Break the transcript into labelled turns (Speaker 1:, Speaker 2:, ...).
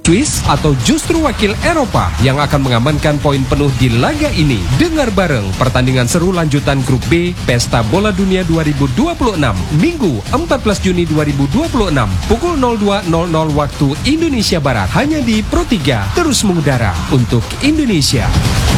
Speaker 1: Swiss atau justru wakil Eropa yang akan mengamankan poin penuh di laga ini? Dengar bareng pertandingan seru lanjutan Grup B Pesta Bola Dunia 2026 Minggu 14 Juni 2026 pukul 02.00 waktu Indonesia Barat hanya di Pro 3 terus mengudara untuk Indonesia.